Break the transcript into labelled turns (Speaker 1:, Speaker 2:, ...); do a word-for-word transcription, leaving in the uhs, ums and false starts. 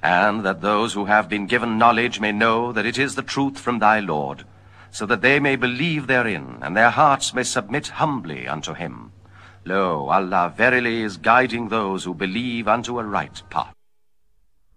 Speaker 1: and that those who have been given knowledge may know that it is the truth from thy Lord, so that they may believe therein, and their hearts may submit humbly unto him. Lo, Allah verily is guiding those who believe unto a right path.